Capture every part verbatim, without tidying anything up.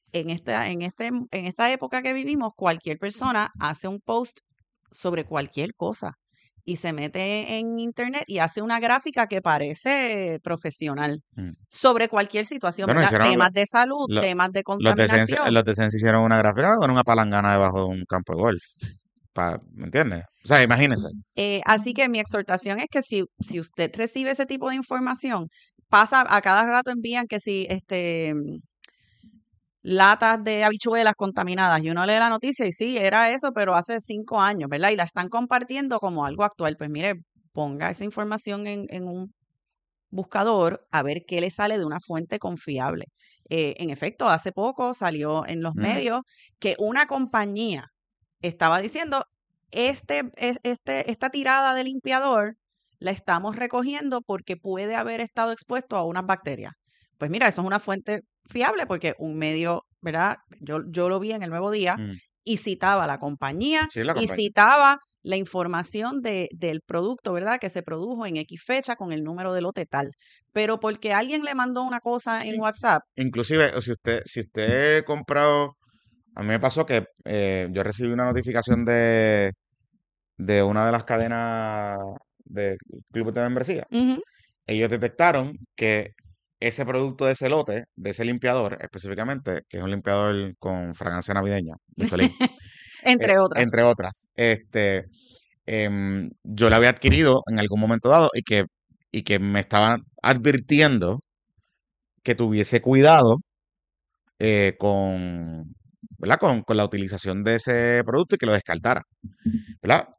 en esta, en este, en esta época que vivimos, cualquier persona hace un post sobre cualquier cosa y se mete en internet y hace una gráfica que parece profesional Mm. sobre cualquier situación, Bueno, ¿verdad? hicieron lo- Temas de salud, lo- temas de los de Sense, contaminación. los de Sense hicieron una gráfica con una palangana debajo de un campo de golf. Pa- ¿me entiendes? O sea, imagínense. Eh, así que mi exhortación es que si, si usted recibe ese tipo de información, pasa a cada rato envían que si este latas de habichuelas contaminadas y uno lee la noticia y sí, era eso, pero hace cinco años, ¿verdad? Y la están compartiendo como algo actual. Pues mire, ponga esa información en, en un buscador a ver qué le sale de una fuente confiable. Eh, en efecto, hace poco salió en los Mm. medios que una compañía estaba diciendo, este, es- este, esta tirada de limpiador la estamos recogiendo porque puede haber estado expuesto a unas bacterias. Pues mira, eso es una fuente fiable porque un medio, ¿verdad? Yo, yo lo vi en el Nuevo Día Mm. y citaba a la compañía Sí, la y compañía. citaba la información de, del producto, ¿verdad? Que se produjo en X fecha con el número de lote tal. Pero porque alguien le mandó una cosa en In- WhatsApp, Inclusive, o si usted, si usted comprado, a mí me pasó que eh, yo recibí una notificación de, de una de las cadenas de clubes de membresía. ujú, Ellos detectaron que ese producto de ese lote, de ese limpiador específicamente, que es un limpiador con fragancia navideña, Ventolin, eh, entre otras. entre otras, este, em, yo la había adquirido en algún momento dado y que, y que me estaban advirtiendo que tuviese cuidado eh, con, ¿verdad? Con, con la utilización de ese producto y que lo descartara, ¿verdad?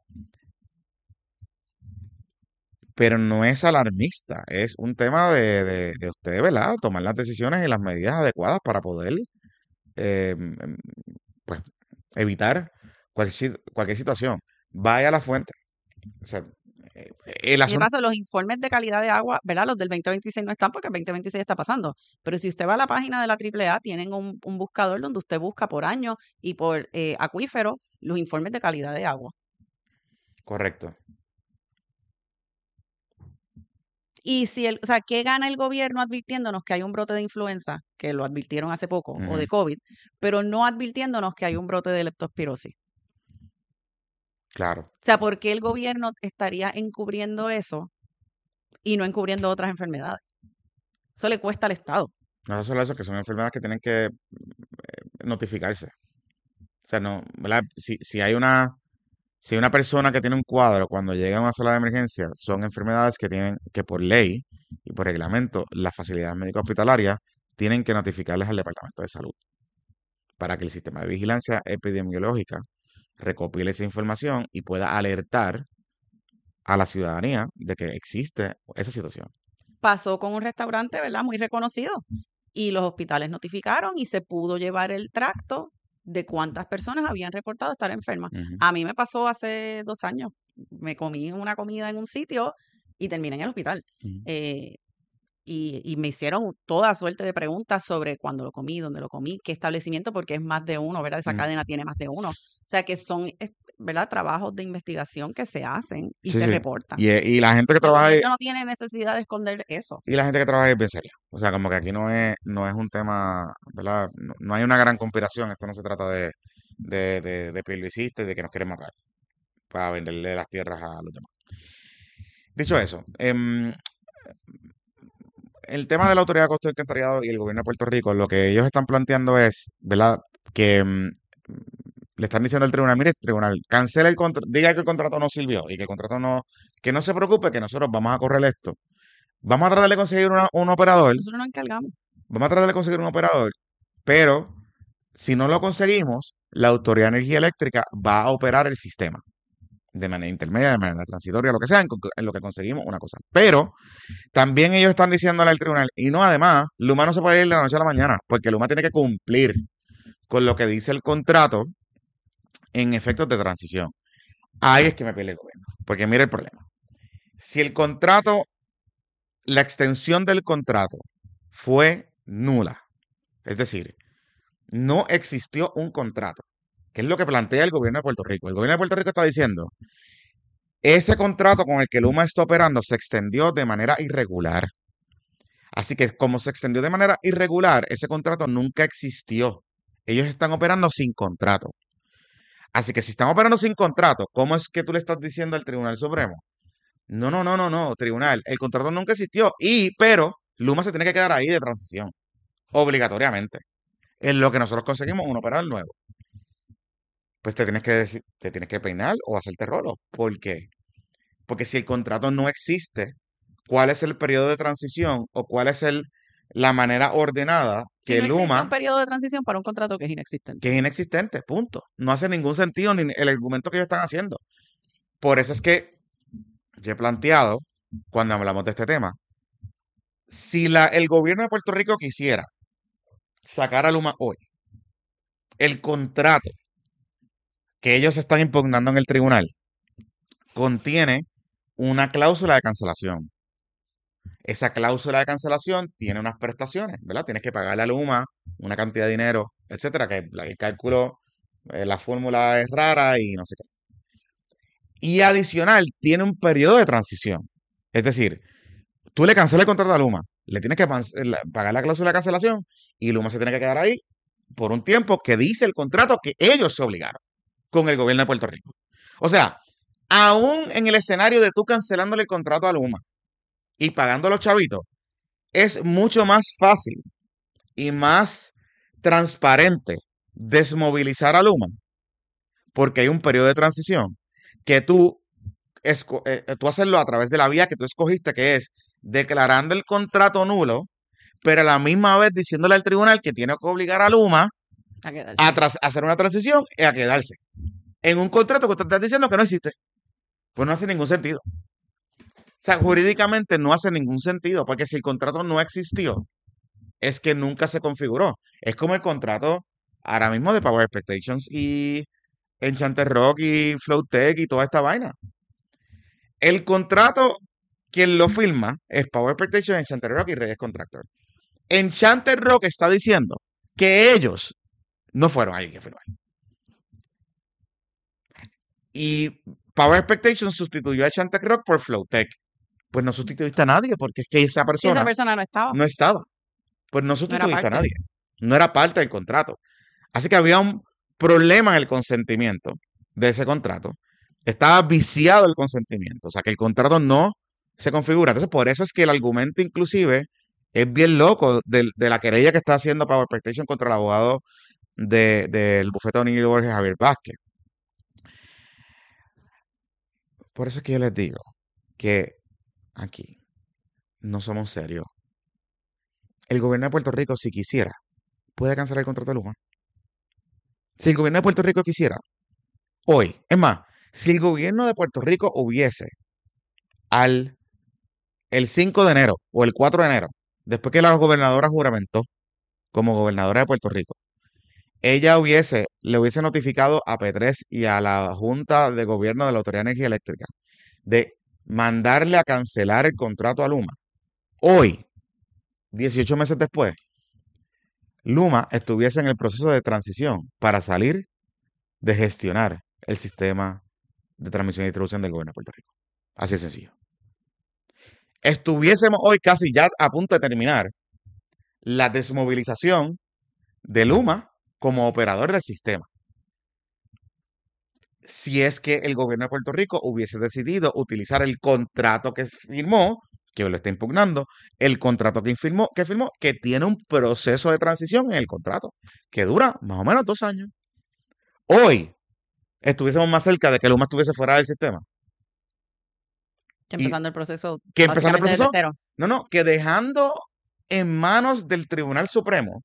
Pero no es alarmista, es un tema de, de, de usted, ¿verdad? Tomar las decisiones y las medidas adecuadas para poder, eh, em, pues, evitar cualquier, cualquier situación. Vaya a la fuente. O sea, eh, el Y de asunto. paso, los informes de calidad de agua, ¿verdad? Los del veinte veintiséis no están porque el veinte veintiséis está pasando. Pero si usted va a la página de la triple A, tienen un, un buscador donde usted busca por año y por eh, acuífero los informes de calidad de agua. Correcto. Y si el, o sea, ¿qué gana el gobierno advirtiéndonos que hay un brote de influenza, que lo advirtieron hace poco, o Ujú. de COVID, pero no advirtiéndonos que hay un brote de leptospirosis? Claro. O sea, ¿por qué el gobierno estaría encubriendo eso y no encubriendo otras enfermedades? Eso le cuesta al Estado. No solo eso, que son enfermedades que tienen que eh, notificarse. O sea, no, ¿verdad? Si, si hay una, si hay una persona que tiene un cuadro cuando llega a una sala de emergencia, son enfermedades que tienen, que por ley y por reglamento, las facilidades médico hospitalarias tienen que notificarles al Departamento de Salud para que el sistema de vigilancia epidemiológica recopile esa información y pueda alertar a la ciudadanía de que existe esa situación. Pasó con un restaurante, ¿verdad? Muy reconocido. Y los hospitales notificaron y se pudo llevar el tracto de cuántas personas habían reportado estar enfermas. Ujú. A mí me pasó hace dos años. Me comí una comida en un sitio y terminé en el hospital. Ujú. Eh, y, y me hicieron toda suerte de preguntas sobre cuándo lo comí, dónde lo comí, qué establecimiento, porque es más de uno, ¿verdad? Esa Ujú. cadena tiene más de uno. O sea que son, es- ¿verdad? Trabajos de investigación que se hacen y Sí, se sí. reportan. Y, eh, y la gente que Y el trabaja ahí, gobierno no tiene necesidad de esconder eso. y la gente que trabaja ahí es bien seria. O sea, como que aquí no es, no es un tema, ¿verdad? No, no hay una gran conspiración. Esto no se trata de, de, de, de pierluisistas y de que nos quieren matar para venderle las tierras a los demás. Dicho eso, em, el tema de la Autoridad de Costo y Alcantarillado y el gobierno de Puerto Rico, lo que ellos están planteando es, ¿verdad? Que mm, le están diciendo al tribunal, mire, tribunal, cancela el contrato, diga que el contrato no sirvió y que el contrato no, que no se preocupe, que nosotros vamos a correr esto. Vamos a tratar de conseguir una- un operador, Nosotros nos encargamos. vamos a tratar de conseguir un operador, pero si no lo conseguimos, la Autoridad de Energía Eléctrica va a operar el sistema de manera intermedia, de manera transitoria, lo que sea, en, co- en lo que conseguimos una cosa. Pero también ellos están diciéndole al tribunal, y no, además, Luma no se puede ir de la noche a la mañana, porque Luma tiene que cumplir con lo que dice el contrato en efectos de transición. Ahí es que me pierde el gobierno, porque mira el problema. Si el contrato, la extensión del contrato fue nula, es decir, no existió un contrato, que es lo que plantea el gobierno de Puerto Rico. El gobierno de Puerto Rico está diciendo, ese contrato con el que Luma está operando se extendió de manera irregular. Así que como se extendió de manera irregular, ese contrato nunca existió. Ellos están operando sin contrato. Así que si están operando sin contrato, ¿cómo es que tú le estás diciendo al Tribunal Supremo? No, no, no, no, no, tribunal, el contrato nunca existió. Y, pero, Luma se tiene que quedar ahí de transición, obligatoriamente. En lo que nosotros conseguimos un operador nuevo. Pues te tienes que decir, te tienes que peinar o hacerte rolo. ¿Por qué? Porque si el contrato no existe, ¿cuál es el periodo de transición o cuál es el, la manera ordenada Si que no existe un Luma, periodo de transición para un contrato que es inexistente. que es inexistente, punto? No hace ningún sentido ni el argumento que ellos están haciendo. Por eso es que yo he planteado, cuando hablamos de este tema, si la, el gobierno de Puerto Rico quisiera sacar a Luma hoy, el contrato que ellos están impugnando en el tribunal contiene una cláusula de cancelación. Esa cláusula de cancelación tiene unas prestaciones, ¿verdad? Tienes que pagarle a Luma una cantidad de dinero, etcétera, que la- el cálculo, eh, la fórmula es rara y no sé qué. Y adicional, tiene un periodo de transición. Es decir, tú le cancelas el contrato a Luma, le tienes que pan- la- pagar la cláusula de cancelación y Luma se tiene que quedar ahí por un tiempo que dice el contrato que ellos se obligaron con el gobierno de Puerto Rico. O sea, aún en el escenario de tú cancelándole el contrato a Luma y pagando a los chavitos, es mucho más fácil y más transparente desmovilizar a Luma porque hay un periodo de transición que tú, esco- eh, eh, tú hacerlo a través de la vía que tú escogiste, que es declarando el contrato nulo, pero a la misma vez diciéndole al tribunal que tiene que obligar a Luma A a, quedarse. tras- a hacer una transición y a quedarse en un contrato que usted está diciendo que no existe. Pues no hace ningún sentido. O sea, jurídicamente no hace ningún sentido, porque si el contrato no existió, es que nunca se configuró. Es como el contrato ahora mismo de Power Expectations y Enchanted Rock y Flowtech y toda esta vaina. El contrato, quien lo firma es Power Expectations, Enchanted Rock y Reyes Contractor. Enchanted Rock está diciendo que ellos no fueron ahí que firmaron. Y Power Expectations sustituyó a Enchanted Rock por Flowtech. Pues no sustituiste a nadie, porque es que esa Si persona esa persona no estaba, no estaba. Pues no no era sustituiste a parte. nadie. No era parte del contrato. Así que había un problema en el consentimiento de ese contrato. Estaba viciado el consentimiento. O sea, que el contrato no se configura. Entonces, por eso es que el argumento inclusive es bien loco de, de la querella que está haciendo Power Expectation contra el abogado de- del bufete de O'Neill y Borges, Javier Vázquez. Por eso es que yo les digo que aquí no somos serios. El gobierno de Puerto Rico, si quisiera, puede cancelar el contrato de Luma. Si el gobierno de Puerto Rico quisiera, hoy, es más, si el gobierno de Puerto Rico hubiese al el cinco de enero o el cuatro de enero, después que la gobernadora juramentó como gobernadora de Puerto Rico, ella hubiese, le hubiese notificado a P tres y a la Junta de Gobierno de la Autoridad de Energía Eléctrica de mandarle a cancelar el contrato a Luma. Hoy, dieciocho meses después, Luma estuviese en el proceso de transición para salir de gestionar el sistema de transmisión y distribución del gobierno de Puerto Rico. Así de sencillo. Estuviésemos hoy casi ya a punto de terminar la desmovilización de Luma como operador del sistema. Si es que el gobierno de Puerto Rico hubiese decidido utilizar el contrato que firmó, que lo está impugnando, el contrato que firmó, que firmó, que tiene un proceso de transición en el contrato, que dura más o menos dos años. Hoy estuviésemos más cerca de que Luma estuviese fuera del sistema. Que Y empezando el proceso que empezando el básicamente desde proceso, cero. no, no, que dejando en manos del Tribunal Supremo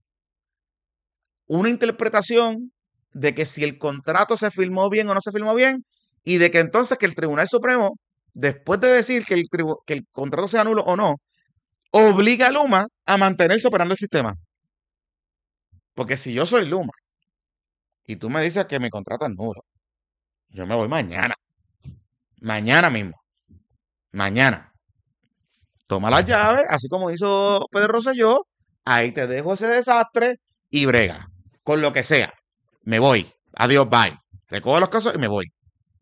una interpretación de que si el contrato se firmó bien o no se firmó bien, y de que entonces que el Tribunal Supremo, después de decir que el, tribu- que el contrato sea nulo o no, obliga a Luma a mantenerse operando el sistema. Porque si yo soy Luma y tú me dices que mi contrato es nulo, yo me voy mañana. Mañana mismo. Mañana. Toma las llaves, así como hizo Pedro Rosselló, ahí te dejo ese desastre y brega. Con lo que sea. Me voy. Adiós, bye. Recojo los casos y me voy.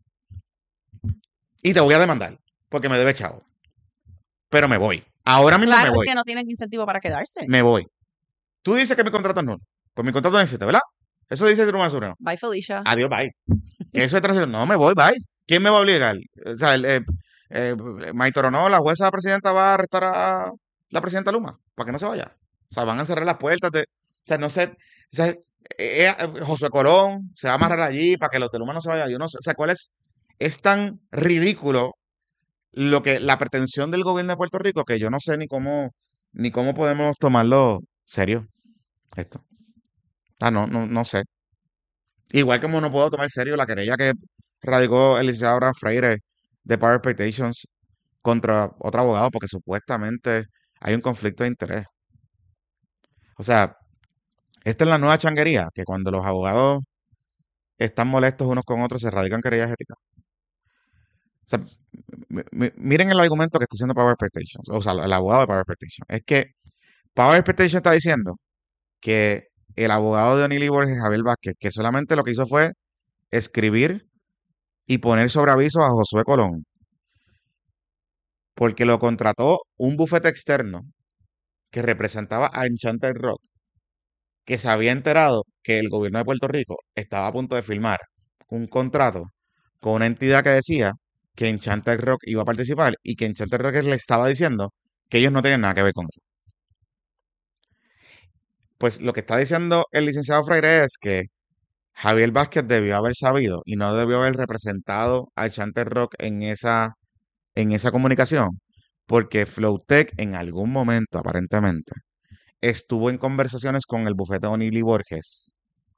Y te voy a demandar, porque me debe chavo. Pero me voy. Ahora mismo me Claro, es voy. que no tienen incentivo para quedarse. Me voy. Tú dices que mi contrato es nulo. Pues mi contrato no existe, ¿verdad? Eso dice Tribunal Supremo. Bye, Felicia. Adiós, bye. Que eso es transición. No me voy, bye. ¿Quién me va a obligar? O sea, el, eh, eh, Maito no, la jueza presidenta va a arrestar a la presidenta Luma para que no se vaya. O sea, van a cerrar las puertas de. O sea, no sé. O sea, eh, eh, Josué Colón se va a amarrar allí para que los de Luma no se vayan. Yo no sé. O sea, ¿cuál es? Es tan ridículo lo que la pretensión del gobierno de Puerto Rico que yo no sé ni cómo ni cómo podemos tomarlo serio esto. Ah, no, no, no sé. Igual como no puedo tomar serio la querella que radicó el licenciado Abraham Freire de Power Expectations contra otro abogado porque supuestamente hay un conflicto de interés. O sea, esta es la nueva changuería, que cuando los abogados están molestos unos con otros se radican querellas éticas. O sea, miren el argumento que está haciendo Power Expectations, o sea, el abogado de Power Expectations. Es que Power Expectations está diciendo que el abogado de O'Neill y Borges, Javier Vázquez, que solamente lo que hizo fue escribir y poner sobre aviso a Josué Colón, porque lo contrató un bufete externo que representaba a Enchanted Rock, que se había enterado que el gobierno de Puerto Rico estaba a punto de firmar un contrato con una entidad que decía que Enchanted Rock iba a participar y que Enchanted Rock le estaba diciendo que ellos no tenían nada que ver con eso. Pues lo que está diciendo el licenciado Freire es que Javier Vázquez debió haber sabido y no debió haber representado a Enchanted Rock en esa, en esa comunicación, porque Flowtech en algún momento, aparentemente, estuvo en conversaciones con el bufete O'Neill y Borges.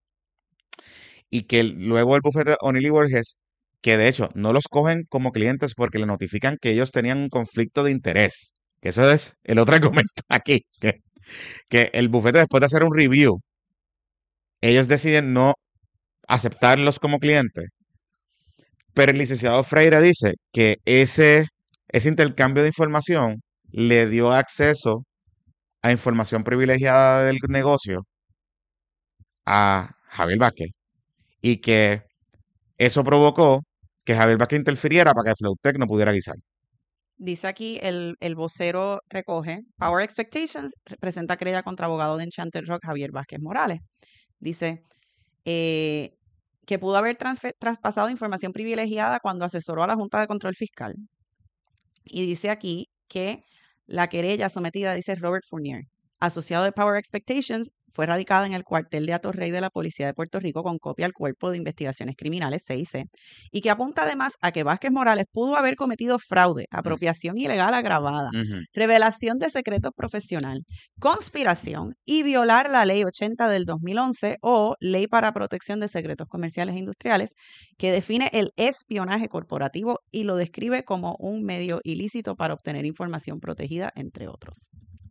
Y que luego el bufete O'Neill y Borges, que de hecho no los cogen como clientes porque le notifican que ellos tenían un conflicto de interés. Que eso es el otro argumento aquí. Que, que el bufete, después de hacer un review, ellos deciden no aceptarlos como clientes. Pero el licenciado Freire dice que ese, ese intercambio de información le dio acceso a información privilegiada del negocio a Javier Vázquez y que eso provocó que Javier Vázquez interfiriera para que Flowtech no pudiera guisar. Dice aquí, el, el vocero recoge, Power Expectations presenta querella contra abogado de Enchanted Rock, Javier Vázquez Morales. Dice eh, que pudo haber traspasado información privilegiada cuando asesoró a la Junta de Control Fiscal. Y dice aquí que la querella sometida, dice Robert Fournier, asociado de Power Expectations, fue radicada en el cuartel de Atorrey de la Policía de Puerto Rico con copia al Cuerpo de Investigaciones Criminales, C I C, y que apunta además a que Vázquez Morales pudo haber cometido fraude, apropiación ilegal agravada, Uh-huh. revelación de secretos profesional, conspiración y violar la Ley ochenta del dos mil once o Ley para Protección de Secretos Comerciales e Industriales, que define el espionaje corporativo y lo describe como un medio ilícito para obtener información protegida, entre otros.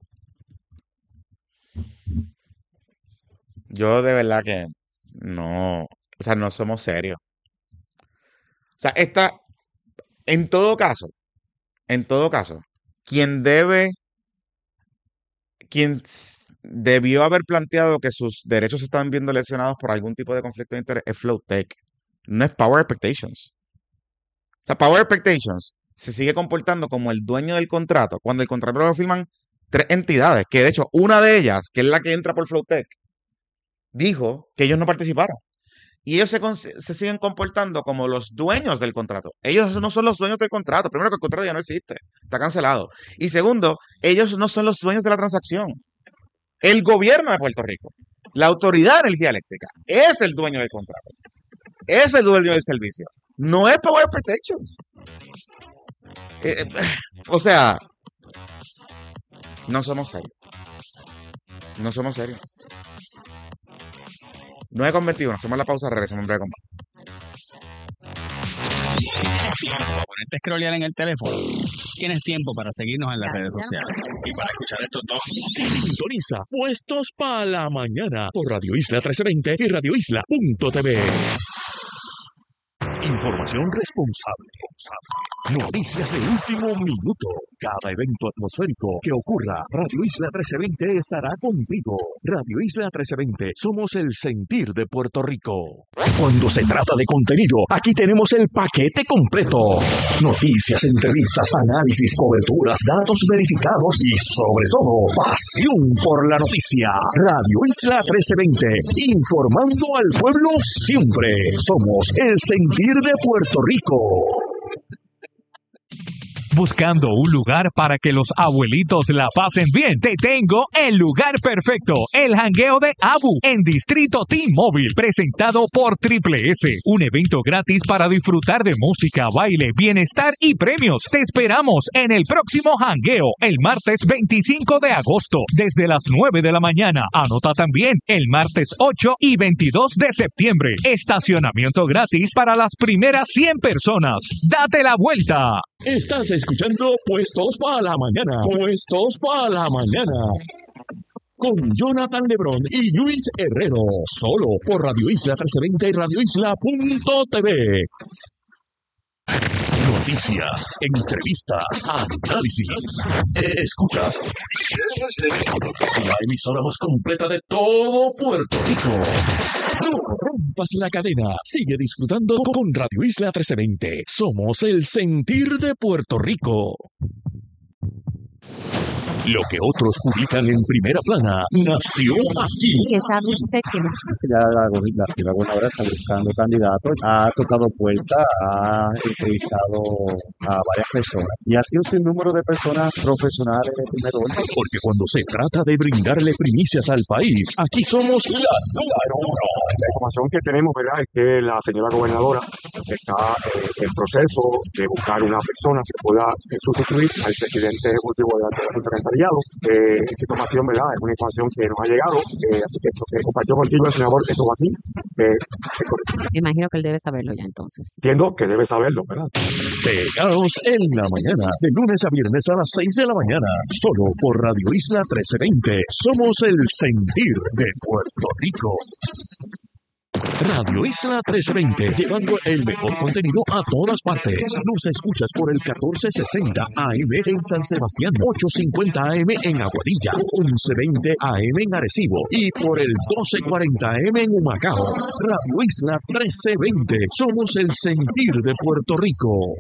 Yo de verdad que no, o sea, no somos serios. O sea, esta, en todo caso, en todo caso, quien debe, quien s- debió haber planteado que sus derechos se estaban viendo lesionados por algún tipo de conflicto de interés es Flowtech, no es Power Expectations. O sea, Power Expectations se sigue comportando como el dueño del contrato cuando el contrato lo firman tres entidades, que de hecho una de ellas, que es la que entra por Flowtech, dijo que ellos no participaron. Y ellos se, con- se siguen comportando como los dueños del contrato. Ellos no son los dueños del contrato. Primero, que el contrato ya no existe, está cancelado. Y segundo, ellos no son los dueños de la transacción. El gobierno de Puerto Rico, la Autoridad de Energía Eléctrica, es el dueño del contrato. Es el dueño del servicio. No es Power Protections. Eh, eh, o sea, no somos serios. No somos serios. nueve con veintiuno, hacemos la pausa, regresamos en breve combate. Para ponerte a scrollear en el teléfono, tienes tiempo para seguirnos en las Ya, redes ya no sociales. Y para escuchar estos dos. Sintoniza Puestos para la Mañana por Radio Isla trece veinte y radio isla punto t v. Información responsable. Noticias de último minuto. cada evento atmosférico que ocurra, Radio Isla trece veinte estará contigo. Radio Isla trece veinte, somos el sentir de Puerto Rico. Cuando se trata de contenido, aquí tenemos el paquete completo. Noticias, entrevistas, análisis, coberturas, datos verificados y sobre todo, pasión por la noticia. Radio Isla trece veinte, informando al pueblo siempre. Somos el sentir de Puerto Rico. Buscando un lugar para que los abuelitos la pasen bien, te tengo el lugar perfecto, el jangueo de Abu en Distrito T-Mobile, presentado por Triple S, un evento gratis para disfrutar de música, baile, bienestar y premios. Te esperamos en el próximo jangueo, el martes veinticinco de agosto, desde las nueve de la mañana. Anota también el martes ocho y veintidós de septiembre. Estacionamiento gratis para las primeras cien personas. ¡Date la vuelta! Estás escuchando Puestos para la Mañana. Puestos para la Mañana. Con Jonathan Lebrón y Luis Herrero. Solo por Radio Isla trece veinte y radio isla punto t v. Noticias, entrevistas, análisis. Escuchas la emisora más completa de todo Puerto Rico. No rompas la cadena. Sigue disfrutando con Radio Isla trece veinte. Somos el sentir de Puerto Rico. Lo que otros publican en primera plana nació aquí. ¿Qué sabe usted que no? Ya la, la, la gobernadora está buscando candidatos, ha tocado puertas, ha entrevistado a varias personas y ha sido un sinnúmero de personas profesionales de primer orden. Porque cuando se trata de brindarle primicias al país, aquí somos la número uno. La información que tenemos, ¿verdad?, es que la señora gobernadora está eh, en proceso de buscar una persona que pueda eh, sustituir al presidente ejecutivo de la Junta de Notariado. Eh, esa información, ¿verdad?, es una información que nos ha llegado, eh, así que esto que compartió contigo el senador, eso va aquí. Eh, Me imagino que él debe saberlo ya entonces. Entiendo que debe saberlo, ¿verdad? Pegados en la mañana, de lunes a viernes a las seis de la mañana, solo por Radio Isla trece veinte. Somos el sentir de Puerto Rico. Radio Isla trece veinte, llevando el mejor contenido a todas partes. Nos escuchas por el catorce sesenta A M en San Sebastián, ochocientos cincuenta A M en Aguadilla, once veinte A M en Arecibo y por el doce cuarenta A M en Humacao. Radio Isla trece veinte, somos el sentir de Puerto Rico.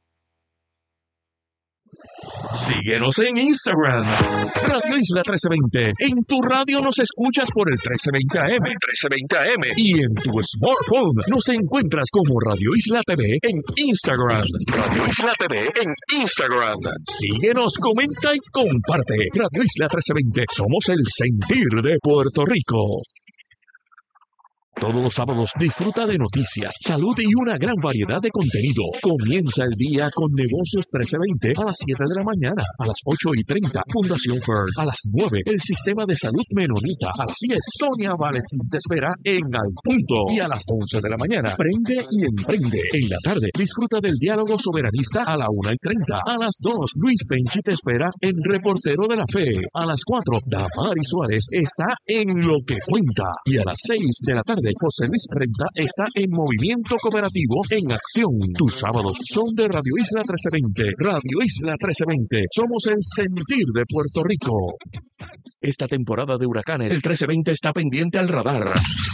Síguenos en Instagram, Radio Isla trece veinte. En tu radio nos escuchas por el trece veinte A M, trece veinte A M. Y en tu smartphone nos encuentras como Radio Isla T V en Instagram. Radio Isla T V en Instagram. Síguenos, comenta y comparte. Radio Isla trece veinte. Somos el sentir de Puerto Rico. Todos los sábados disfruta de noticias, salud y una gran variedad de contenido. Comienza el día con Negocios trece veinte a las siete de la mañana. A las ocho y treinta, Fundación Fern. A las nueve, el Sistema de Salud Menonita. A las diez, Sonia Valentín te espera en Al Punto. Y a las once de la mañana, Prende y Emprende. En la tarde, disfruta del diálogo soberanista a la una y treinta. A las dos, Luis Penchi te espera en Reportero de la Fe. A las cuatro, Damari Suárez está en Lo que Cuenta. Y a las seis de la tarde, José Luis Renta está en Movimiento Cooperativo en Acción. Tus sábados son de Radio Isla trece veinte. Radio Isla trece veinte. Somos el sentir de Puerto Rico. Esta temporada de huracanes, el trece veinte está pendiente al radar.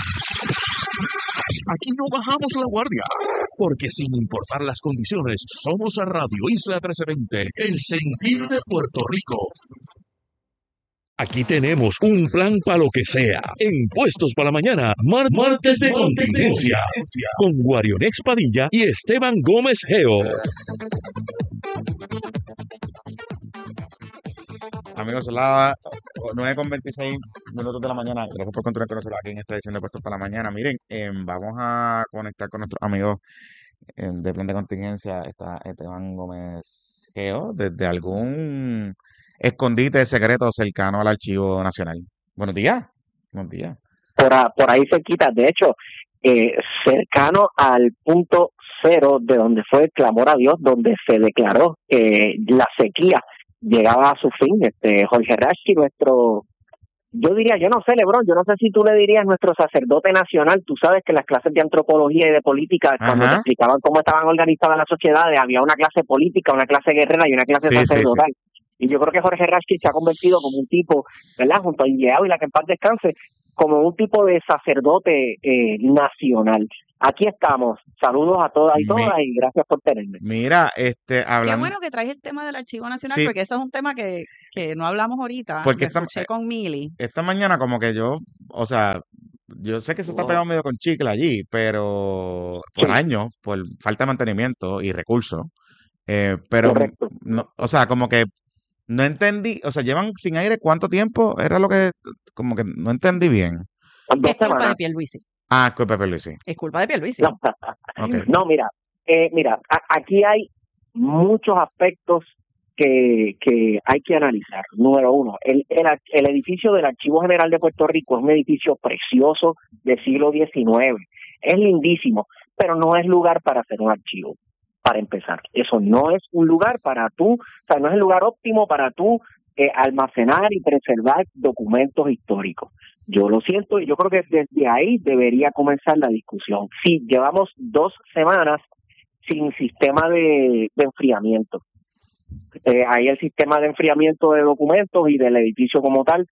Aquí no bajamos la guardia, porque sin importar las condiciones, somos a Radio Isla trece veinte, el sentir de Puerto Rico. Aquí tenemos un plan para lo que sea. En Puestos para la Mañana, mar martes de contingencia, con Guarionex Padilla y Esteban Gómez Geo. Amigos, son las nueve con veintiséis minutos de la mañana. Gracias por continuar con nosotros aquí en esta edición de Puestos para la Mañana. Miren, eh, vamos a conectar con nuestros amigos eh, de plan de contingencia. Está Esteban Gómez Geo, desde algún escondite secreto cercano al Archivo Nacional. Buenos días. Buenos días. Por, a, por ahí cerquita, de hecho, eh, cercano al punto cero de donde fue el clamor a Dios, donde se declaró que la sequía llegaba a su fin. Este Jorge Rashi, nuestro yo diría, yo no sé, LeBron, yo no sé si tú le dirías nuestro sacerdote nacional. Tú sabes que en las clases de antropología y de política, cuando te Ajá. explicaban cómo estaban organizadas las sociedades, había una clase política, una clase guerrera y una clase Sí, sí, sí. sacerdotal. Y yo creo que Jorge Rashki se ha convertido como un tipo, ¿verdad? Junto a Ingeao y la que en paz descanse, como un tipo de sacerdote eh, nacional. Aquí estamos. Saludos a todas y Mi- todas y gracias por tenerme. mira, este, Qué hablando, bueno que traes el tema del Archivo Nacional, sí, porque eso es un tema que, que no hablamos ahorita. porque Lo esta, escuché con Mili. esta mañana como que yo, o sea, yo sé que eso está pegado medio con chicle allí, pero por Sí, años, por falta de mantenimiento y recursos, eh, pero, correcto. no, o sea, como que no entendí, o sea, llevan sin aire cuánto tiempo, era lo que, como que no entendí bien. Dos Es culpa semanas. de Pierluisi. Ah, culpa de Pierluisi. Es culpa de Pierluisi. No, Ok. no mira, eh, mira, a- aquí hay muchos aspectos que, que hay que analizar. Número uno, el, el, ar- el edificio del Archivo General de Puerto Rico es un edificio precioso del siglo diecinueve. Es lindísimo, pero no es lugar para hacer un archivo, para empezar. Eso no es un lugar para tú, o sea, no es el lugar óptimo para tú eh, almacenar y preservar documentos históricos. Yo lo siento y yo creo que desde ahí debería comenzar la discusión. Sí, llevamos dos semanas sin sistema de, de enfriamiento. Eh, ahí el sistema de enfriamiento de documentos y del edificio como tal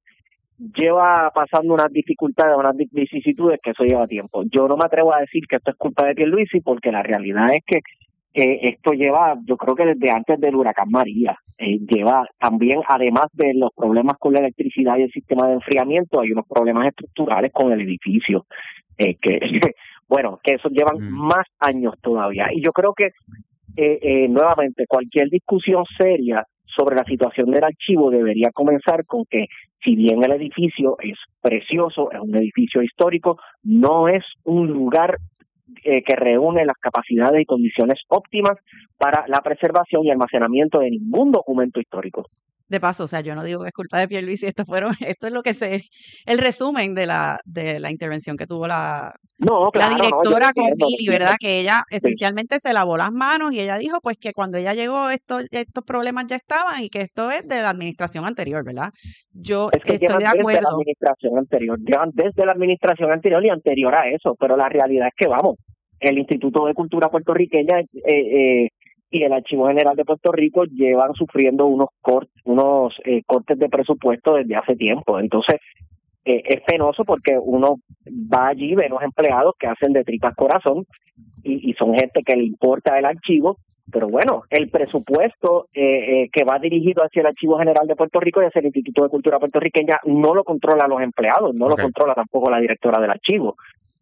lleva pasando unas dificultades, unas di- vicisitudes que eso lleva tiempo. Yo no me atrevo a decir que esto es culpa de Pierluisi porque la realidad es que eh, esto lleva, yo creo que desde antes del huracán María, eh, lleva también, además de los problemas con la electricidad y el sistema de enfriamiento, hay unos problemas estructurales con el edificio, eh, que bueno, que eso llevan Mm. más años todavía. Y yo creo que eh, eh, nuevamente, cualquier discusión seria sobre la situación del archivo debería comenzar con que, si bien el edificio es precioso, es un edificio histórico, no es un lugar eh, que reúne las capacidades y condiciones óptimas para la preservación y almacenamiento de ningún documento histórico. De paso, o sea, yo no digo que es culpa de Pierluisi, esto fueron, esto es lo que se, el resumen de la, de la intervención que tuvo la, No, la claro, no, yo directora con entiendo, Mili, entiendo. ¿verdad? Que ella Sí. esencialmente se lavó las manos y ella dijo pues que cuando ella llegó estos, estos problemas ya estaban y que esto es de la administración anterior, ¿verdad? Yo Es que estoy llevan de desde la acuerdo. administración anterior, llevan desde la administración anterior y anterior a eso, pero la realidad es que vamos, el Instituto de Cultura Puertorriqueña eh, eh, y el Archivo General de Puerto Rico llevan sufriendo unos cortes, unos eh, cortes de presupuesto desde hace tiempo. Entonces, eh, es penoso porque uno va allí, ve los empleados que hacen de tripas corazón y, y son gente que le importa el archivo, pero bueno, el presupuesto eh, eh, que va dirigido hacia el Archivo General de Puerto Rico y hacia el Instituto de Cultura Puertorriqueña no lo controlan los empleados, no Ok. lo controla tampoco la directora del archivo.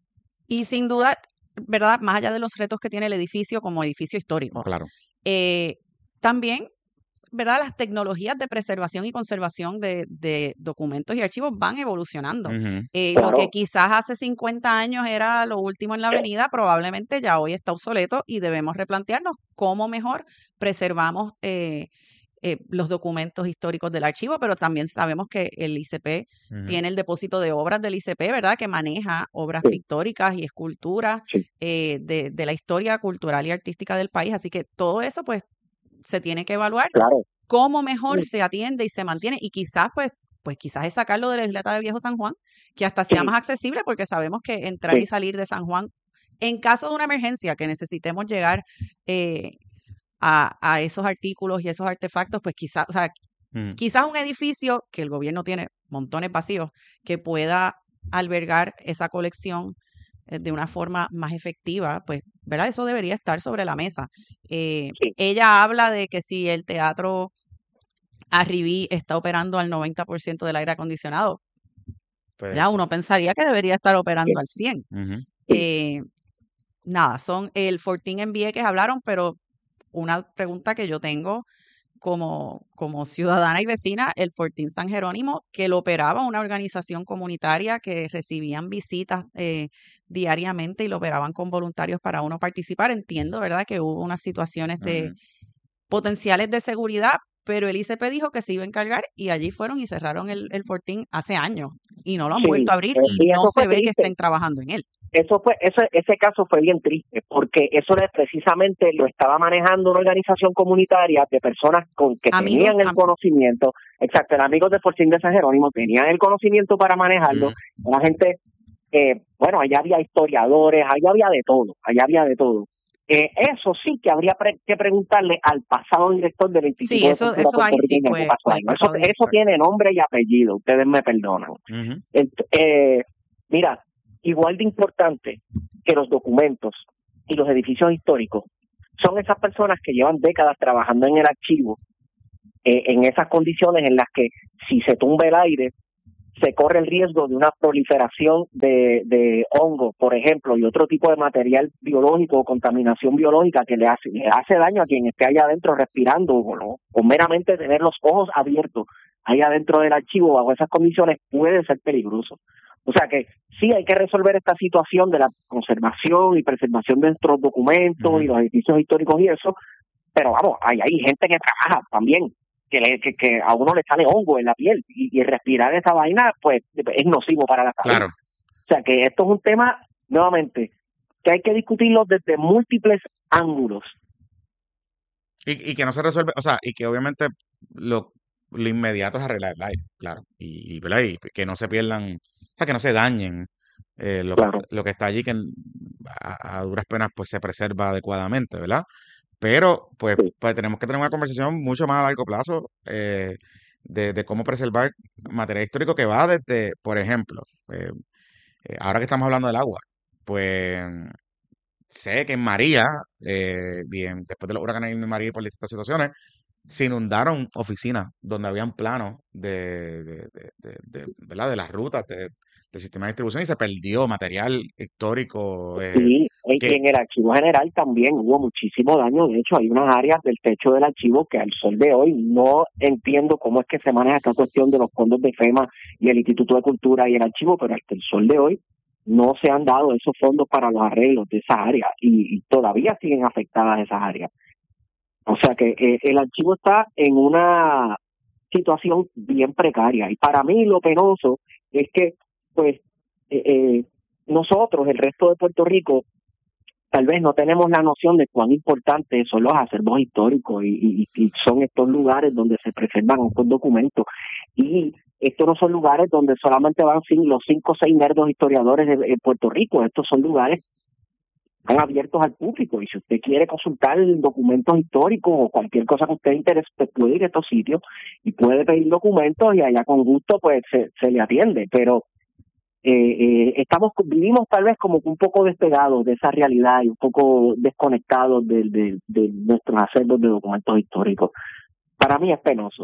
Y sin duda, ¿verdad? Más allá de los retos que tiene el edificio como edificio histórico, Claro. eh, también, ¿verdad? Las tecnologías de preservación y conservación de, de documentos y archivos van evolucionando. Ujú. Eh, lo Claro. que quizás hace cincuenta años era lo último en la avenida, probablemente ya hoy está obsoleto y debemos replantearnos cómo mejor preservamos eh, eh, los documentos históricos del archivo, pero también sabemos que el I C P Ujú. tiene el depósito de obras del I C P, ¿verdad? Que maneja obras Sí. pictóricas y esculturas Sí. eh, de, de la historia cultural y artística del país. Así que todo eso, pues, se tiene que evaluar Claro. cómo mejor Sí. se atiende y se mantiene. Y quizás, pues, pues quizás es sacarlo de la isleta de Viejo San Juan, que hasta sea Sí. más accesible, porque sabemos que entrar Sí. y salir de San Juan, en caso de una emergencia que necesitemos llegar eh, a, a esos artículos y esos artefactos, pues quizás, o sea, Ujú. quizás un edificio que el gobierno tiene montones vacíos, que pueda albergar esa colección eh, de una forma más efectiva, pues, ¿verdad? Eso debería estar sobre la mesa. Eh, Sí. ella habla de que si el teatro Arribí está operando al noventa por ciento del aire acondicionado, Pues, ya uno pensaría que debería estar operando al cien. ujú. Eh, nada, son el Fortín en Vieques hablaron, pero una pregunta que yo tengo como, como ciudadana y vecina, el Fortín San Jerónimo, que lo operaba una organización comunitaria que recibían visitas eh, diariamente y lo operaban con voluntarios para uno participar. Entiendo, ¿verdad?, que hubo unas situaciones de Ujú. potenciales de seguridad, pero el I C P dijo que se iba a encargar y allí fueron y cerraron el, el Fortín hace años y no lo han Sí. vuelto a abrir Eh, y y no eso fue se ve que triste. estén trabajando en él. eso fue, ese, ese caso fue bien triste, porque eso era precisamente lo estaba manejando una organización comunitaria de personas con que Amigos, tenían el am- conocimiento, exacto, eran amigos de Fortín de San Jerónimo, tenían el conocimiento para manejarlo, Ujú. la gente, eh, bueno, allá había historiadores, allá había de todo, allá había de todo. Eh, eso sí que habría pre- que preguntarle al pasado director del Sí, Instituto de eso, Cultura eso ahí sí Puertorriqueña qué fue, pasó fue ahí. el Eso, pasado eso director. tiene nombre y apellido, ustedes me perdonan. Ujú. Ent- eh, mira, igual de importante que los documentos y los edificios históricos son esas personas que llevan décadas trabajando en el archivo, eh, en esas condiciones en las que si se tumba el aire, se corre el riesgo de una proliferación de, de hongos, por ejemplo, y otro tipo de material biológico o contaminación biológica que le hace, le hace daño a quien esté allá adentro respirando o, no, o meramente tener los ojos abiertos ahí adentro del archivo bajo esas condiciones puede ser peligroso. O sea que sí hay que resolver esta situación de la conservación y preservación de nuestros documentos Ujú. y los edificios históricos y eso, pero vamos, hay, hay gente que trabaja también, que, le, que, que a uno le sale hongo en la piel y, y respirar esa vaina pues es nocivo para la salud. Claro. O sea que esto es un tema, nuevamente, que hay que discutirlo desde múltiples ángulos. Y, y que no se resuelve, o sea, y que obviamente lo, lo inmediato es arreglar el aire, claro. Y, y, ¿verdad? Y que no se pierdan, o sea, que no se dañen eh, lo, que, Claro. lo que está allí, que a, a duras penas pues se preserva adecuadamente, ¿verdad? Pero pues, Sí. pues tenemos que tener una conversación mucho más a largo plazo eh, de, de cómo preservar material histórico que va desde, por ejemplo, eh, eh, ahora que estamos hablando del agua, pues sé que en María, eh, bien, después de los huracanes en María y por distintas situaciones, se inundaron oficinas donde habían planos de, de, de, de- de- ¿verdad? de las rutas de- del sistema de distribución y se perdió material histórico eh, Sí, y que, en el archivo general también hubo muchísimo daño. De hecho, hay unas áreas del techo del archivo que al sol de hoy no entiendo cómo es que se maneja esta cuestión de los fondos de FEMA y el Instituto de Cultura y el archivo, pero hasta el sol de hoy no se han dado esos fondos para los arreglos de esas áreas y, y todavía siguen afectadas esas áreas. O sea que eh, el archivo está en una situación bien precaria y para mí lo penoso es que pues eh, eh, nosotros, el resto de Puerto Rico, tal vez no tenemos la noción de cuán importantes son los acervos históricos y, y, y son estos lugares donde se preservan estos documentos. Y estos no son lugares donde solamente van sin, los cinco o seis nerdos historiadores de, de Puerto Rico. Estos son lugares que están abiertos al público. Y si usted quiere consultar documentos históricos o cualquier cosa que a usted le interese, pues puede ir a estos sitios y puede pedir documentos y allá con gusto pues se, se le atiende. Pero Eh, eh, estamos vivimos tal vez como un poco despegados de esa realidad y un poco desconectados de, de, de nuestros acervos de documentos históricos. Para mí es penoso.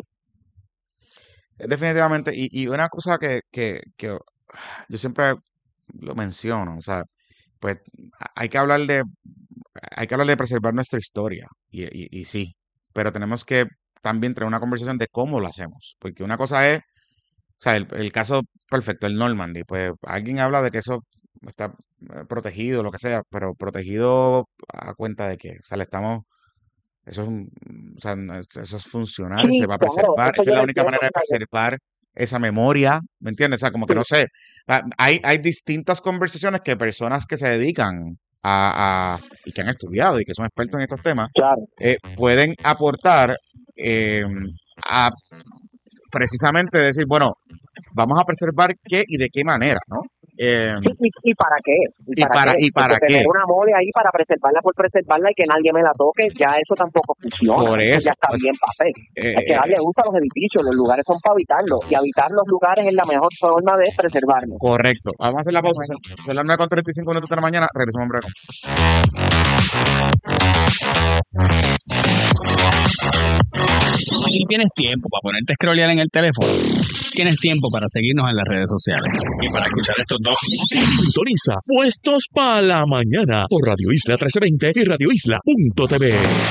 definitivamente, y, y una cosa que, que, que yo siempre lo menciono, o sea, pues hay que hablar de, hay que hablar de preservar nuestra historia, y, y, y sí, pero tenemos que también tener una conversación de cómo lo hacemos, porque una cosa es, o sea, el, el caso perfecto, el Normandy, pues alguien habla de que eso está eh, protegido, lo que sea, pero protegido a cuenta de que, o sea, le estamos, eso es, un- o sea, no es- eso es funcional, se Sí, va a claro, preservar, eso esa es yo la lo única entiendo. manera de Mira, yo- preservar esa memoria, ¿me entiendes? O sea, como que sí, no sé, ah, hay, hay distintas conversaciones que personas que se dedican a, a- y que han estudiado y que son expertos en estos temas, claro. eh, pueden aportar eh, a precisamente decir, bueno, vamos a preservar qué y de qué manera, ¿no? Eh, Sí, y, y para qué, y y para para, qué, y porque para qué. tener una mole ahí para preservarla por preservarla y que nadie me la toque, ya eso tampoco funciona, Por eso eso, ya está pues, bien pasé. Hay que eh, darle uso a los edificios, los lugares son para habitarlos, y habitar los lugares es la mejor forma de preservarlos. correcto. Vamos a hacer la pausa. Son son las nueve con treinta y cinco minutos de la mañana. Regresamos en breve. Y tienes tiempo para ponerte a scrollear en el teléfono. Tienes tiempo para seguirnos en las redes sociales. Y para escuchar estos dos. Sintoniza Puestos para la Mañana por Radio Isla trece veinte y radio isla punto t v.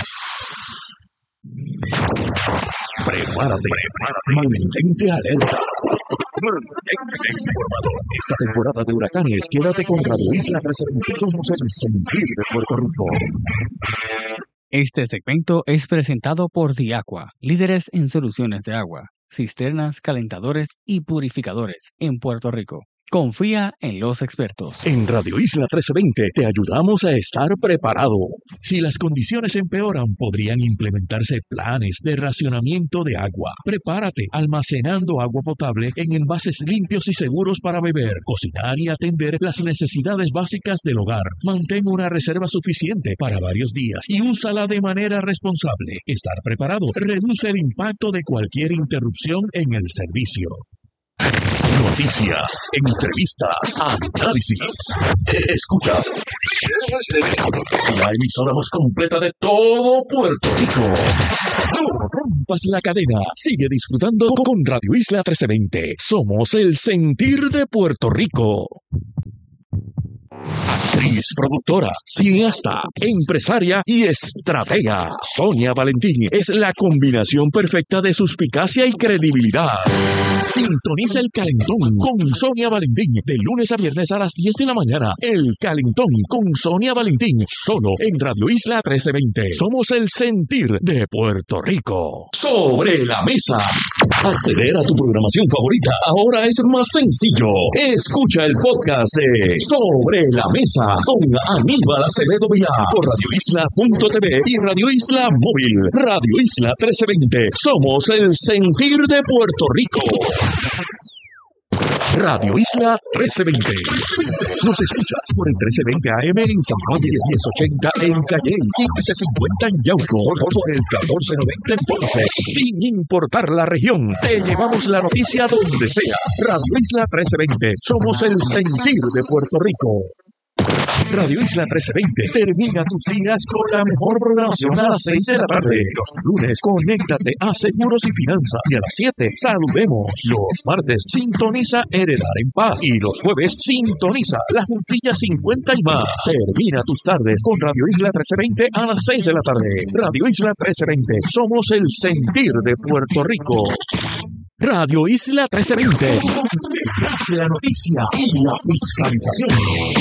Prepárate, prepárate, mantente alerta. Mantente informado. Esta temporada de huracanes, quédate con Radio Isla trece veinte. Somos el sentir de Puerto Rico. Este segmento es presentado por Diaqua, líderes en soluciones de agua, cisternas, calentadores y purificadores en Puerto Rico. Confía en los expertos. En Radio Isla trece veinte te ayudamos a estar preparado. Si las condiciones empeoran, podrían implementarse planes de racionamiento de agua. Prepárate almacenando agua potable en envases limpios y seguros para beber, cocinar y atender las necesidades básicas del hogar. Mantén una reserva suficiente para varios días y úsala de manera responsable. Estar preparado reduce el impacto de cualquier interrupción en el servicio. Noticias, entrevistas, análisis. Escuchas la emisora más completa de todo Puerto Rico. No rompas la cadena. Sigue disfrutando con Radio Isla trece veinte. Somos el sentir de Puerto Rico. Actriz, productora, cineasta, empresaria y estratega. Sonia Valentín es la combinación perfecta de suspicacia y credibilidad. Sintoniza El Calentón con Sonia Valentín de lunes a viernes a las diez de la mañana. El Calentón con Sonia Valentín, solo en Radio Isla trece veinte. Somos el sentir de Puerto Rico. Sobre la mesa. Acceder a tu programación favorita ahora es más sencillo. Escucha el podcast de Sobre la Mesa con Aníbal Acevedo Vilá por radio isla punto t v y Radio Isla Móvil. Radio Isla trece veinte. Somos el sentir de Puerto Rico. Radio Isla trece veinte. Nos escuchas por el trece veinte A M en San Juan, diez ochenta en Calle, quince cincuenta en Yauco, por el catorce noventa en Ponce. Sin importar la región, te llevamos la noticia donde sea. Radio Isla trece veinte. Somos el sentir de Puerto Rico. Radio Isla trece veinte termina tus días con la mejor programación a las seis de la tarde. Los lunes, conéctate a Seguros y Finanzas. Y a las siete, saludemos. Los martes, sintoniza Heredar en Paz. Y los jueves, sintoniza La Juntilla cincuenta y más. Termina tus tardes con Radio Isla trece veinte a las seis de la tarde. Radio Isla trece veinte. Somos el sentir de Puerto Rico. Radio Isla trece veinte, donde nace la noticia y la fiscalización.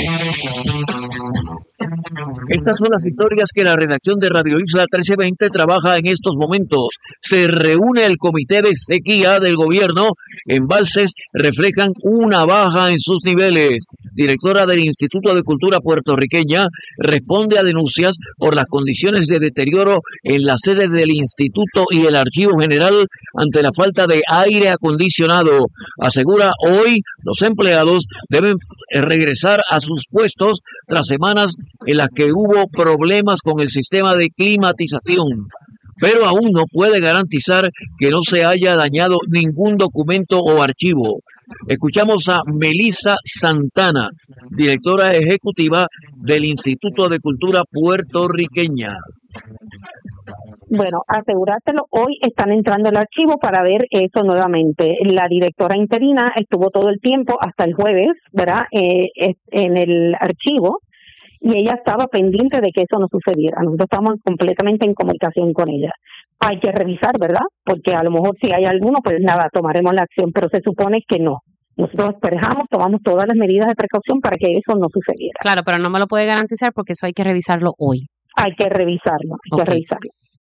Estas son las historias que la redacción de Radio Isla trece veinte trabaja en estos momentos. Se reúne el comité de sequía del gobierno. Embalses reflejan una baja en sus niveles. Directora del Instituto de Cultura Puertorriqueña responde a denuncias por las condiciones de deterioro en las sedes del instituto y el Archivo General ante la falta de aire acondicionado. Asegura hoy los empleados deben regresar a sus puestos tras semanas en las que hubo problemas con el sistema de climatización, pero aún no puede garantizar que no se haya dañado ningún documento o archivo. Escuchamos a Melissa Santana, directora ejecutiva del Instituto de Cultura Puertorriqueña. Bueno, asegurártelo, hoy están entrando al archivo para ver eso nuevamente. La directora interina estuvo todo el tiempo hasta el jueves, ¿verdad?, eh, en el archivo, y ella estaba pendiente de que eso no sucediera. Nosotros estamos completamente en comunicación con ella. Hay que revisar, ¿verdad?, porque a lo mejor si hay alguno, pues nada, tomaremos la acción, pero se supone que no. Nosotros esperamos, tomamos todas las medidas de precaución para que eso no sucediera. Claro, pero no me lo puede garantizar porque eso hay que revisarlo hoy. Hay que revisarlo, hay okay. que revisarlo.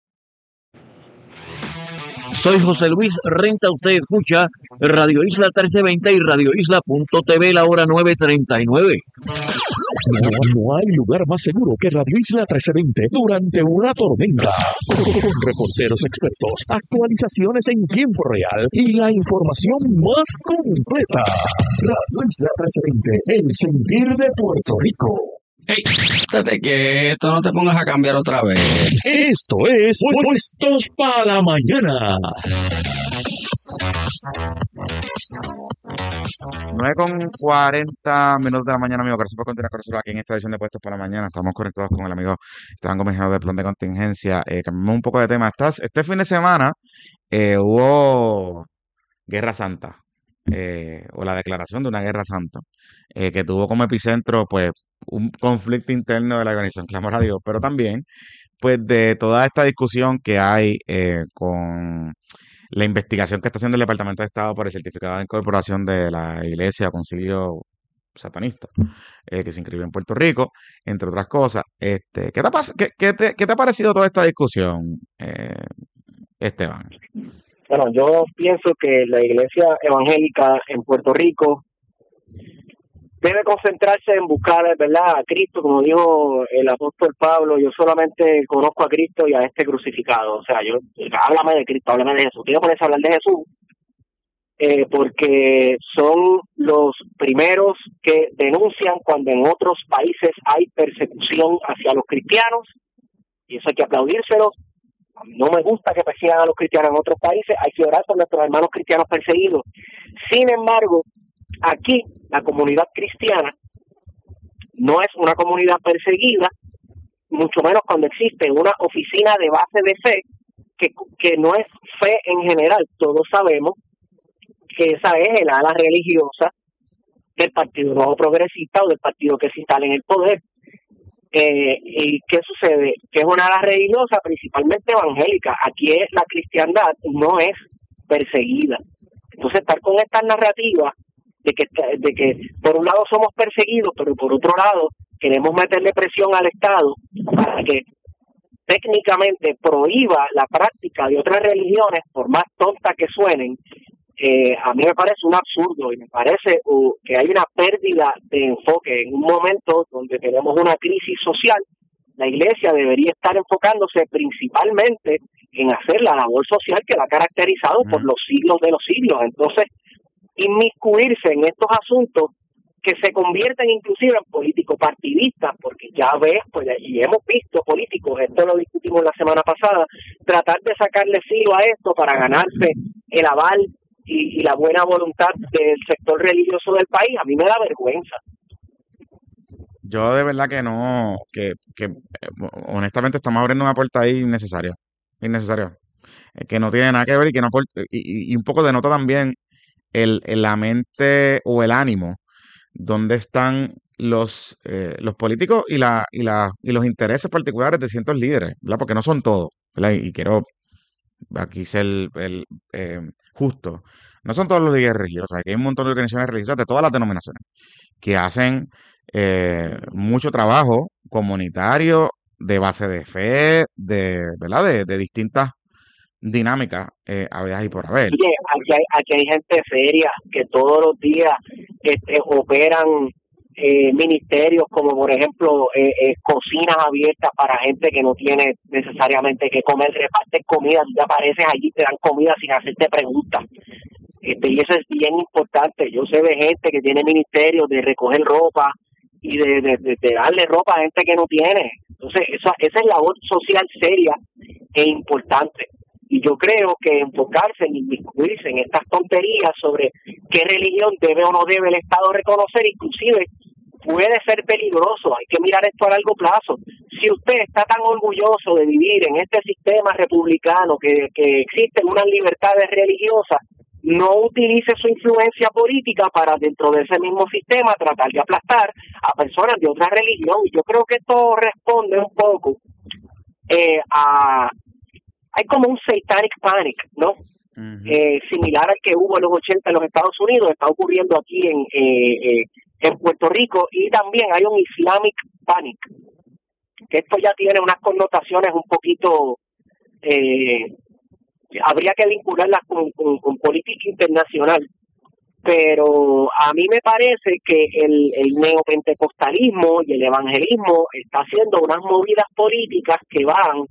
Soy José Luis Renta, usted escucha Radio Isla trece veinte y Radio Isla punto t v, la hora nueve treinta y nueve. No, no hay lugar más seguro que Radio Isla trece veinte durante una tormenta. Con reporteros expertos, actualizaciones en tiempo real y la información más completa. Radio Isla trece veinte, el sentir de Puerto Rico. Hey, estate quieto, no te pongas a cambiar otra vez. Esto es Puestos para Mañana. nueve con cuarenta minutos de la mañana, amigo. Gracias por continuar con nosotros aquí en esta edición de Puestos para Mañana. Estamos conectados con el amigo Esteban Gómez de Plan de Contingencia. Eh, cambiamos un poco de tema. Estás, este fin de semana eh, hubo Guerra Santa, eh, o la declaración de una Guerra Santa, eh, que tuvo como epicentro, pues, un conflicto interno de la organización Clamor a Dios, pero también, pues, de toda esta discusión que hay eh, con la investigación que está haciendo el Departamento de Estado por el certificado de incorporación de la Iglesia Concilio Satanista, eh, que se inscribió en Puerto Rico, entre otras cosas. Este, ¿qué, te ha, qué, qué, te, ¿Qué te ha parecido toda esta discusión, eh, Esteban? Bueno, yo pienso que la Iglesia Evangélica en Puerto Rico debe concentrarse en buscar, ¿verdad?, a Cristo, como dijo el apóstol Pablo. Yo solamente conozco a Cristo y a este crucificado. O sea, yo, háblame de Cristo, háblame de Jesús. Quiero ponerse a hablar de Jesús, eh, porque son los primeros que denuncian cuando en otros países hay persecución hacia los cristianos, y eso hay que aplaudírselo. A mí no me gusta que persigan a los cristianos en otros países, hay que orar por nuestros hermanos cristianos perseguidos. Sin embargo, aquí la comunidad cristiana no es una comunidad perseguida, mucho menos cuando existe una oficina de base de fe, que, que no es fe en general. Todos sabemos que esa es el ala religiosa del Partido Nuevo Progresista o del partido que se instala en el poder. Eh, ¿Y qué sucede? Que es una ala religiosa principalmente evangélica. Aquí es, la cristiandad no es perseguida. Entonces, estar con estas narrativas de que, de que por un lado somos perseguidos, pero por otro lado queremos meterle presión al Estado para que técnicamente prohíba la práctica de otras religiones, por más tontas que suenen, eh, a mí me parece un absurdo y me parece uh, que hay una pérdida de enfoque. En un momento donde tenemos una crisis social, la Iglesia debería estar enfocándose principalmente en hacer la labor social que la ha caracterizado por los siglos de los siglos. Entonces, inmiscuirse en estos asuntos que se convierten inclusive en políticos partidistas, porque ya ves, pues, y hemos visto políticos, esto lo discutimos la semana pasada, tratar de sacarle filo a esto para ganarse el aval y, y la buena voluntad del sector religioso del país. A mí me da vergüenza. Yo de verdad que no, que, que eh, honestamente estamos abriendo una puerta ahí innecesaria, innecesaria, eh, que no tiene nada que ver y que no aporta- y, y, y un poco denota también el, el- la mente o el ánimo donde están los, eh, los políticos y, la, y, la, y los intereses particulares de ciertos líderes, ¿verdad? Porque no son todos, ¿verdad? Y, y quiero aquí ser el, el, eh, justo. No son todos los líderes religiosos, aquí hay un montón de organizaciones religiosas de todas las denominaciones que hacen eh, mucho trabajo comunitario, de base de fe, de, ¿verdad? De, de distintas dinámicas eh, habidas y por haber. Oye, aquí hay, aquí hay gente seria que todos los días este, operan eh, ministerios como, por ejemplo, eh, eh, cocinas abiertas para gente que no tiene necesariamente que comer, reparten comida, tú te apareces allí, te dan comida sin hacerte preguntas. Este, y eso es bien importante. Yo sé de gente que tiene ministerios de recoger ropa y de, de, de, de darle ropa a gente que no tiene. Entonces, esa, esa es labor social seria e importante. Y yo creo que enfocarse en inmiscuirse en estas tonterías sobre qué religión debe o no debe el Estado reconocer, inclusive puede ser peligroso. Hay que mirar esto a largo plazo. Si usted está tan orgulloso de vivir en este sistema republicano que, que existen unas libertades religiosas, no utilice su influencia política para dentro de ese mismo sistema tratar de aplastar a personas de otra religión. Y yo creo que esto responde un poco eh, a... Hay como un satanic panic, ¿no? Uh-huh. Eh, similar al que hubo en los ochenta en los Estados Unidos, está ocurriendo aquí en, eh, eh, en Puerto Rico, y también hay un Islamic panic, que esto ya tiene unas connotaciones un poquito... Eh, habría que vincularlas con, con, con política internacional, pero a mí me parece que el, el neopentecostalismo y el evangelismo está haciendo unas movidas políticas que van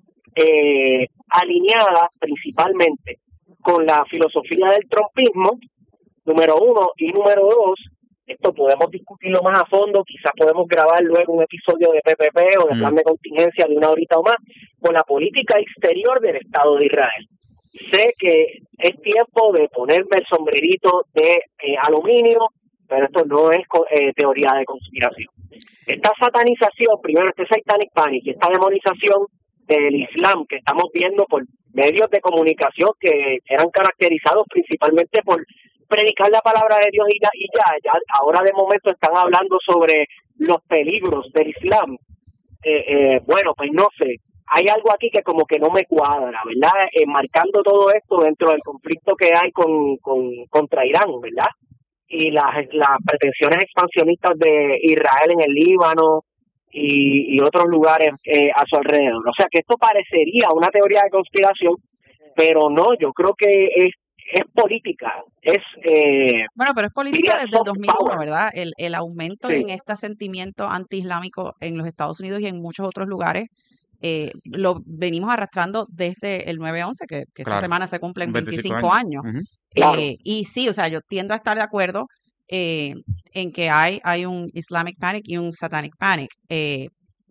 eh, alineadas principalmente con la filosofía del trumpismo, número uno, y número dos, esto podemos discutirlo más a fondo, quizás podemos grabar luego un episodio de P P P o de plan de contingencia de una horita o más, con la política exterior del Estado de Israel. Sé que es tiempo de ponerme el sombrerito de eh, aluminio, pero esto no es eh, teoría de conspiración. Esta satanización, primero este satanic panic y esta demonización del Islam que estamos viendo por medios de comunicación que eran caracterizados principalmente por predicar la palabra de Dios y ya, y ya, ya ahora de momento están hablando sobre los peligros del Islam. Eh, eh, bueno, pues no sé, hay algo aquí que como que no me cuadra, ¿verdad? Eh, marcando todo esto dentro del conflicto que hay con, con contra Irán, ¿verdad? Y las, las pretensiones expansionistas de Israel en el Líbano y, y otros lugares eh, a su alrededor. O sea que esto parecería una teoría de conspiración, pero no, yo creo que es es política, es... Eh, bueno, pero es política desde el dos mil uno, power. ¿verdad? El, el aumento Sí. en este sentimiento antiislámico en los Estados Unidos y en muchos otros lugares, eh, lo venimos arrastrando desde el nueve once, que, que esta Claro, semana se cumplen veinticinco veinticinco años. años. Ujú. Claro. Eh, y sí, o sea, yo tiendo a estar de acuerdo eh, en que hay, hay un Islamic Panic y un Satanic Panic, eh,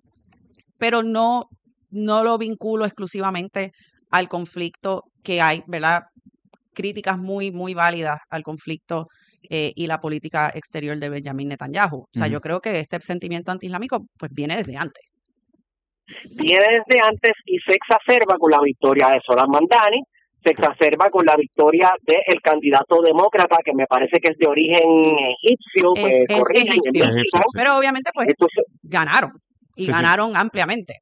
pero no, no lo vinculo exclusivamente al conflicto que hay, ¿verdad? Críticas muy, muy válidas al conflicto eh, y la política exterior de Benjamin Netanyahu. O sea, Ujú. yo creo que este sentimiento antiislámico pues viene desde antes. Viene desde antes y se exacerba con la victoria de Zoran Mandani, se exacerba con la victoria del candidato demócrata, que me parece que es de origen egipcio, Es, me es corrigen, en egipcio, Egipcio, Michigan. sí. pero obviamente pues Entonces, ganaron y Sí, sí. ganaron ampliamente.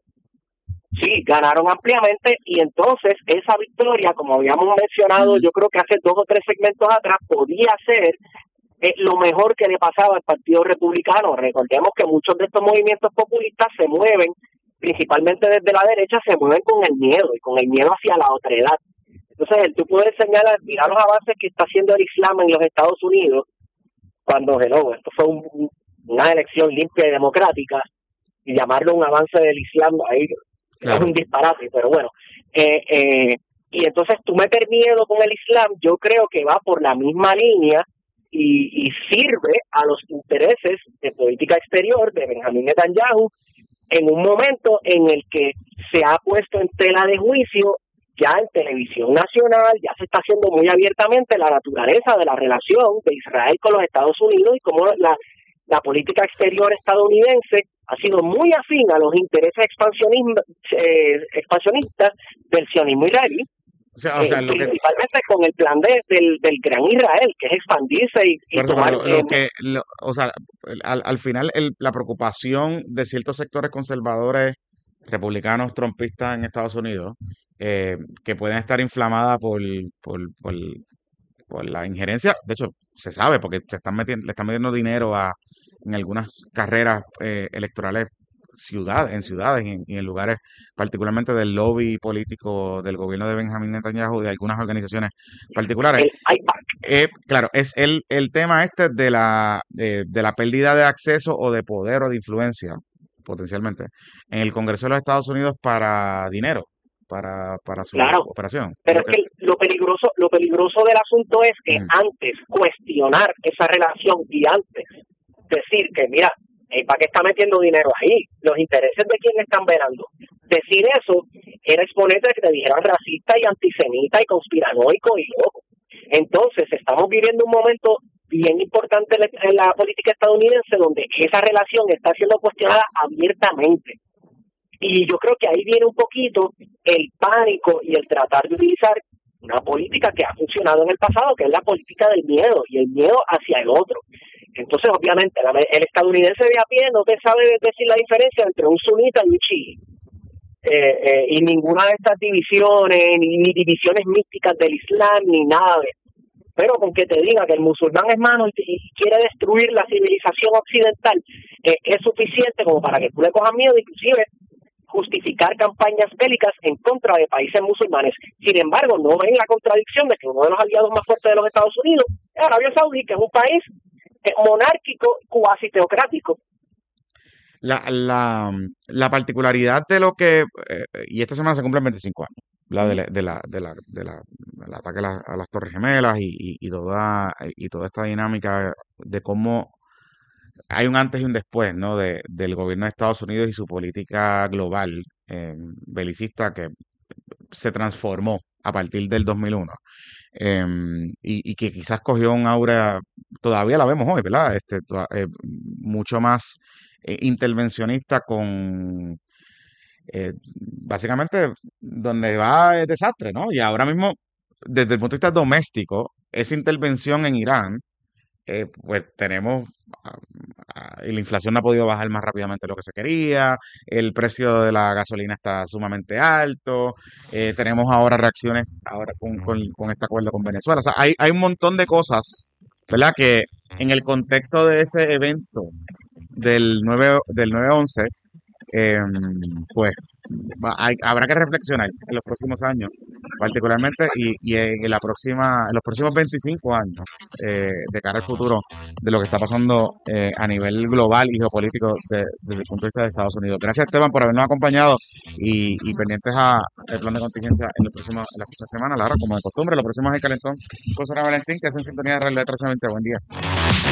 sí, ganaron ampliamente y entonces esa victoria, como habíamos mencionado, Ujú. yo creo que hace dos o tres segmentos atrás, podía ser eh, lo mejor que le pasaba al Partido Republicano. Recordemos que muchos de estos movimientos populistas se mueven, principalmente desde la derecha, se mueven con el miedo y con el miedo hacia la otredad. Entonces, el tú puedes señalar, mirar los avances que está haciendo el Islam en los Estados Unidos, cuando, hello, esto fue un- una elección limpia y democrática, y llamarlo un avance del Islam, ahí Claro. es un disparate, pero bueno. Eh, eh, y entonces tú meter miedo con el Islam, yo creo que va por la misma línea y, y sirve a los intereses de política exterior de Benjamin Netanyahu en un momento en el que se ha puesto en tela de juicio ya en televisión nacional, ya se está haciendo muy abiertamente la naturaleza de la relación de Israel con los Estados Unidos y cómo la, la política exterior estadounidense ha sido muy afín a los intereses expansionistas, eh, expansionistas del sionismo israelí, O sea, o eh, sea, lo que, principalmente con el plan de, del, del gran Israel, que es expandirse y, y por eso, tomar... pero lo eh, que, lo- o sea, el- al, al final el- la preocupación de ciertos sectores conservadores, republicanos, trumpistas en Estados Unidos, eh, que pueden estar inflamadas por, por, por, por la injerencia, de hecho, se sabe, porque se están metiendo, le están metiendo dinero a, en algunas carreras eh, electorales ciudades, en ciudades y en, y en lugares, particularmente del lobby político del gobierno de Benjamin Netanyahu y de algunas organizaciones particulares. el IPAC. Eh, claro, es el, el tema este de la, de, de la pérdida de acceso o de poder o de influencia, potencialmente, en el Congreso de los Estados Unidos para dinero, para, para su Claro. operación. Pero Lo es que- que lo peligroso, lo peligroso del asunto es que Mm. antes cuestionar esa relación y antes decir que, mira, ¿para qué está metiendo dinero ahí? Los intereses de quién están velando. Decir eso era exponente de que te dijeran racista y antisemita y conspiranoico y loco. Entonces, estamos viviendo un momento bien importante en la- en la política estadounidense donde esa relación está siendo cuestionada abiertamente. Y yo creo que ahí viene un poquito el pánico y el tratar de utilizar una política que ha funcionado en el pasado, que es la política del miedo y el miedo hacia el otro. Entonces, obviamente, la- el estadounidense de a pie no te sabe decir la diferencia entre un sunita y un chií. Eh, eh, y ninguna de estas divisiones, ni, ni divisiones místicas del Islam, ni nada de eso. Pero con que te diga que el musulmán es malo y, y quiere destruir la civilización occidental, eh, es suficiente como para que tú le cojas miedo, inclusive justificar campañas bélicas en contra de países musulmanes. Sin embargo, no ven la contradicción de que uno de los aliados más fuertes de los Estados Unidos es Arabia Saudí, que es un país eh, monárquico, cuasi teocrático. La, la, la particularidad de lo que, eh, y esta semana se cumplen veinticinco años, la de la, de la, de la, de la- del ataque a, la- a las Torres Gemelas y, y, y toda, y toda esta dinámica de cómo hay un antes y un después, ¿no? De, del gobierno de Estados Unidos y su política global eh, belicista que se transformó a partir del dos mil uno. em, y, y que quizás cogió un aura, todavía la vemos hoy, ¿verdad? Este, toda- eh, mucho más eh, intervencionista con, eh, básicamente, donde va es desastre, ¿no? Y ahora mismo, desde el punto de vista doméstico, esa intervención en Irán, eh, pues tenemos, ah, ah, y la inflación no ha podido bajar más rápidamente de lo que se quería, el precio de la gasolina está sumamente alto, eh, tenemos ahora reacciones ahora con, con, con este acuerdo con Venezuela. O sea, hay, hay un montón de cosas, ¿verdad? Que en el contexto de ese evento del nueve del nueve once, eh, pues va- hay- habrá que reflexionar en los próximos años particularmente, y, y en la próxima, en los próximos veinticinco años, eh, de cara al futuro de lo que está pasando eh, a nivel global y geopolítico de, desde el punto de vista de Estados Unidos. Gracias, Esteban, por habernos acompañado y, y pendientes a el plan de contingencia en, los próximos, en la próxima semana. Lara, como de costumbre, lo próximo es el calentón con Sara Valentín, que es en sintonía de Real de trece veinte. Buen día.